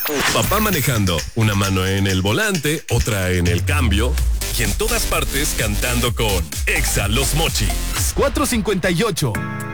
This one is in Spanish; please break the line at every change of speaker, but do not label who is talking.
Papá manejando, una mano en el volante, otra en el cambio, y en todas partes cantando con Exa Los Mochis.
4:58.